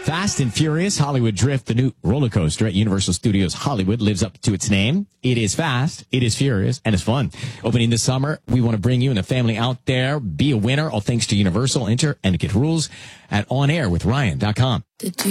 Fast and Furious Hollywood Drift, the new roller coaster at Universal Studios Hollywood, lives up to its name. It is fast, it is furious, and it's fun. Opening this summer, we want to bring you and the family out there. Be a winner, all thanks to Universal. Enter and get rules at onairwithryan.com.